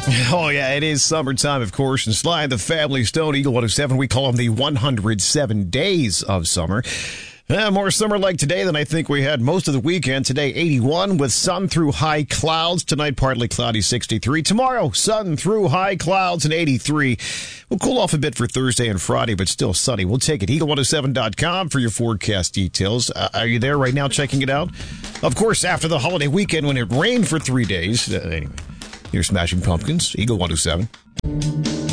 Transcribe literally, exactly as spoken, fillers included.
Oh, yeah, it is summertime, of course. And Sly and the Family Stone, Eagle one oh seven, we call them the one hundred seven days of summer. Uh, more summer like today than I think we had most of the weekend. Today, eighty-one with sun through high clouds. Tonight, partly cloudy, sixty-three. Tomorrow, sun through high clouds and eighty-three. We'll cool off a bit for Thursday and Friday, but still sunny. We'll take it. eagle one oh seven dot com for your forecast details. Uh, are you there right now checking it out? Of course, after the holiday weekend when it rained for three days. Uh, anyway, here's Smashing Pumpkins, Eagle one oh seven.